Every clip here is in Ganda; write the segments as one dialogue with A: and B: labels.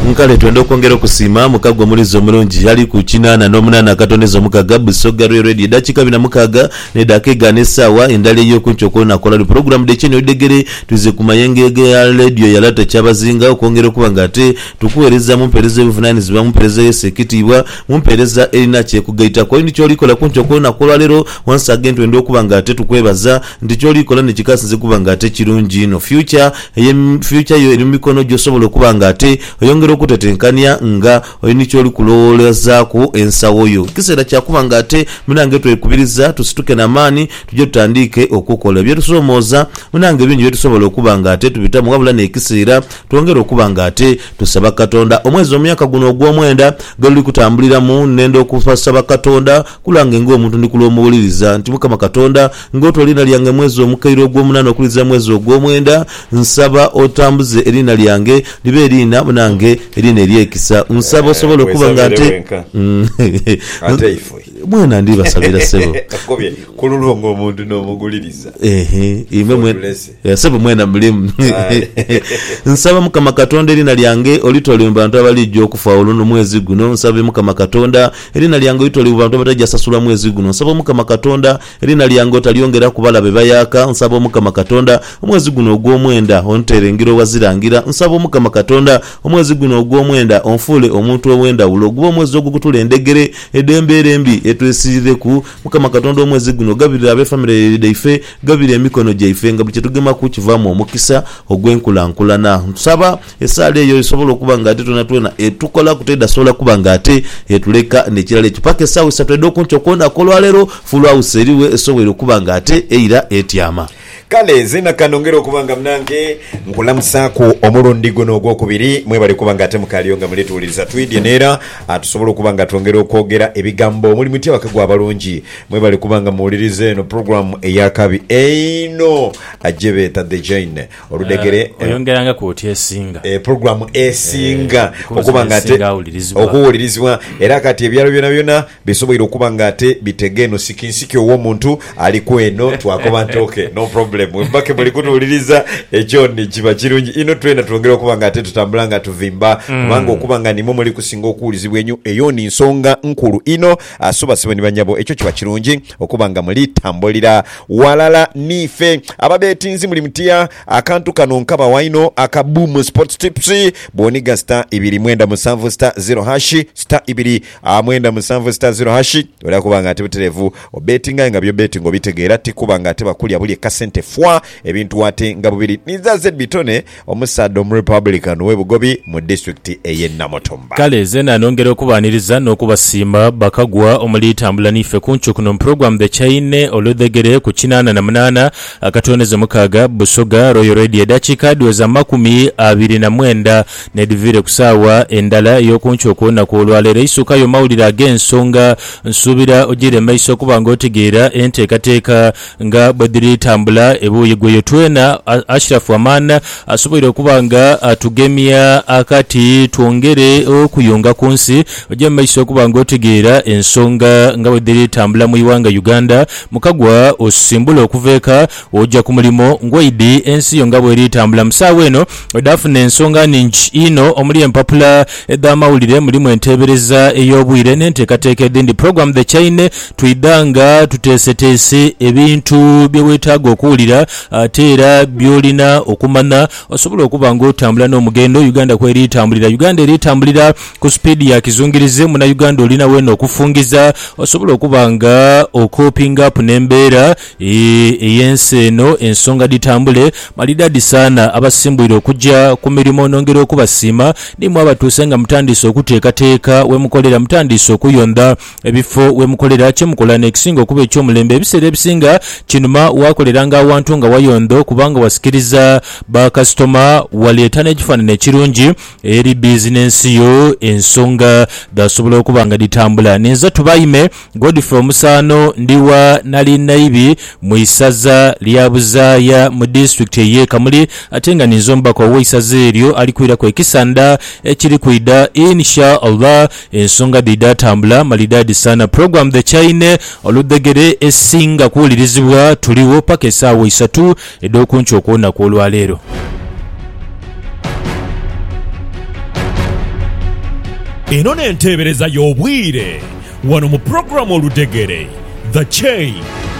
A: nkale twende okwongera okusiima mukagwa mulizo omulungi yali ku 88 akatondezo mukaga Busoga Radio dakika 46 ne dakika n'essaawa endala ey'okunco nakola program de chino degere tuze ku mayengege ya radio yalata kyabazinga okwongera okuba nga ate tukuweereza mumpereza ebuvunanyizibwa mumpereza yesekitibwa mumpereza erina kyekugaita kwa ndi kyolikola kunco nakola lero once again twende okuba nga ate tukwebaza ndi kyolikola ne kikasinze kuba nga ate kirungi no future yo eri mikono gyosobola okuba nga ate oyongera okutetenkanya nga oyini kyoli kulowoolezaako ensawo yo kiseera kyakuba nga ate munange twekubiriza tusituke n'amaani tujye tutandike okukola byetusomooza munange bingi byetusobola okuba nga ate tubitamu wabula n'ekiseera twongera okuba nga ate tusaba Katonda omwezi omuyaka guno ogw'omwenda galuli kutambuliramu nenda okufasaba Katonda kulange ng'omuntu ndi kulomowuliriza nti Mukama Katonda ng'otolina lyange mwezi omukairo ogw'omunana okuliza mwezi ogw'omwenda nsaba otambuze erina lyange libe erina munange erina eryekisa nsaba osobola okuba nga ate mwena ndi basabira sebo
B: kululongo omuntu n'omuguliriza
A: sebo mwena mulimu nsaba Mukama Katonda erina lyange olitoli mu bantu abalijja okufa oluno mwezi guno nsaba Mukama Katonda erina lyange olitoli mu bantu abatajja sasula mwezi guno nsaba Mukama Katonda erina lyange otalyongera kubala be bayaka nsaba Mukama Katonda omwezi guno ogw'omwenda onterengiro wazirangira nsaba Mukama Katonda omwezi guno ogw'omwenda onfuule omuntu ow'endawulo guba omwezi ogukutula endegere edembeera embi etwesiireku Mukama Katonda omwezi guno gabirira ab'efamire yaife gabirira emikono gyaife nga buli kyetugemaku kivaamu omukisa ogw'enkulankulana nsaba essaala eyo esobola okuba nga ate twena etukola kutedasobola kuba nga ate etuleka nekirala ekyo paka essaawa esatu edda okuncokonda kolwaleero fulwawusi eriwe esobwere okuba nga ate eira etyama
B: kale zina kanongera okuba nga munange nkulamusaako omulundi guno ogwokubiri mwebali kuba nga ate mukaliyo nga mulituwuliriza twidye neera tusobola okuba nga twongera okwogera ebigambo mulimu ty abakagwa abalungi mwebali kuba nga muwuliriza eno programu eyakabi eino ajje beeta the jane oludegere
C: oyongeranga kwoti esinga
B: programu esinga okuba nga ate okuwulirizibwa era kati ebyalo byona byona bisoboire okuba nga ate bitegeno sikinsiki ow'omuntu aliku eno twakoba ntoke no problem mbake bali kutuwuliriza ekyo ni kiba kirungi ino twena twongera okuba nga ate tutambula nga tuvimba kubanga okuba nga nimwe muli kusinga okuwulizibwa enyu eyo ni nsonga nkulu ino asubasibwe ni banyabo ekyo kiba kirungi okuba nga muli tambulira walala nife ababetinzi muli mutya akantu kano nkaba waino aka boom sports tips boniga star 2 star 0 hash star 2 7 star 0 hash ola kuba nga ate buterevu obetinga nga byo betting obitegeera tikuba nga ate bakulya buli kasente fwa ebintu wate nga bubiri niza zebitone omusado mu Republican webugobi mu district eye Namutumba
C: kale zena nongera okubaniriza n'okubasiima bakagwa omuli tambula nife kuncu kuno program the chaine oludegere ku 88 akatoneze mukaga Busoga Royal Radio dakika dweza 29 nedivire kusaawa endala y'okuncu okubona ku olwalero isukayo mawulire ag'ensonga nsubira ogire maiso kubanga otegeera enteekateeka nga bwediri tambula ebuyigweyo twena Ashraf Amana asoboire okuba nga atugemya akati twongere okuyunga ku nsi ojja maiso okuba nga otegeera ensonga nga bwediri tambula mu iwanga Uganda mukagwa osimbula okuveeka ojja ku mulimo ngwaidi ensi yo nga bweri tambula musaawa eno odafuna ensonga ningi ino omuli empapula ed'amawulire mulimu enteebereza ey'obwire n'enteekateeka edindi program the chaine twidanga tuteeseteese ebintu byewetaaga okuwulira ate era byolina okumana osobola okuba nga otambula n'omugendo Uganda kweri tambulira Uganda eri tambulira ku speed ya kizungirize muna Uganda olina wena okufungiza osobola okuba nga okopinga up n'embeera eyensi eno ensonga ditambule malidadi sana abasimbwire okujja ku mirimu nongera okubasiima nimwe abatuuse nga mutandise okuteekateeka wemukolera mutandise okuyonda ebifo wemukolera kyemukola n'ekisinga okuba ekyomulembe ebiseera ebisinga kinuma wakoleranga awantu nga wayondo kubanga wasikiriza bakasitoma waleeta n'ekifaananyi ekirungi eri bizinensi yo ensonga dasobola okuba nga ditambula nenza tubayime Godfrey Musaano ndiwa nali naibi mu isaza lya Buzaaya mu district ye Kamuli ate nga ninzombako oweisaza eryo alikwira ku ekisanda ekiri kwida insha Allah ensonga didatambula malidadi sana program the chaine oludegere esinga kuwulirizibwa tuliwo paka essaawa 3 ed'okuncu okwona kw'olwaleero
D: eno n'enteebereza y'obwire wano mu puroguramu Oludegere The Chain.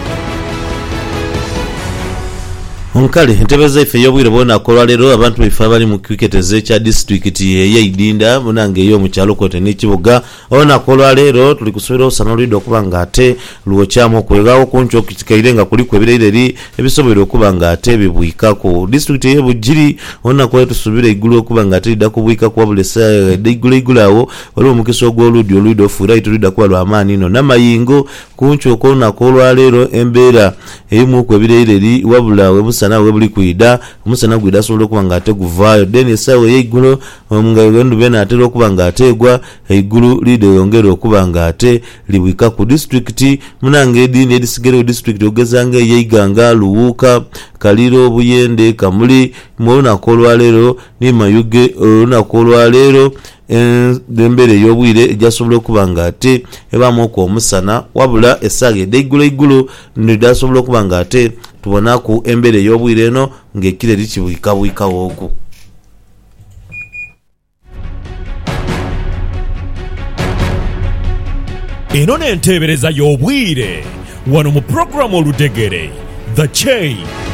A: Onkale entebeza ife y'obwire bw'onakolwa leero abantu baife abali mu cricket kya district ey'Idinda munange eyo mu kyalo kote n'ekibuga onakolwa leero tuli kusobola osana olidde okuba nga ate luwokyamu okwegawo kuncho kikaire nga kuliku ebireireri ebisobola okuba nga ate bibwikako district ey'Ebugiri onakola tusubira igulu okuba nga ate lidda kubwikako wabula essaawa igulu awo waliwo omukisa ogw'oludda ofuira tulidda kuba lw'amaani ino n'amayingo kuncho okonakolwa leero embeera erimu ku ebireireri wabula wemusana we buli kuida omusana gwida asobola okuba nga ate guvaayo then essaawa ey'eigulu omungayendu bena atera okuba nga ateegwa eigulu lide yongera okuba nga ate libwika ku district munange edini edisigerewo district ogezanga ey'Iganga Luwuuka Kaliro Buyende Kamuli mwonakolwa leero ni Mayuge onakolwa leero dembere y'obwire ejasobola okuba nga ate ebamu okwo omusana wabula essaawa eigulu ndidasobola okuba nga ate tubonaku embere y'obwire eno ng'ekire likibwikabwikawo oku.
D: Eno n'enteebereza y'obwire wano mu puroguramu Oludegere The Chain.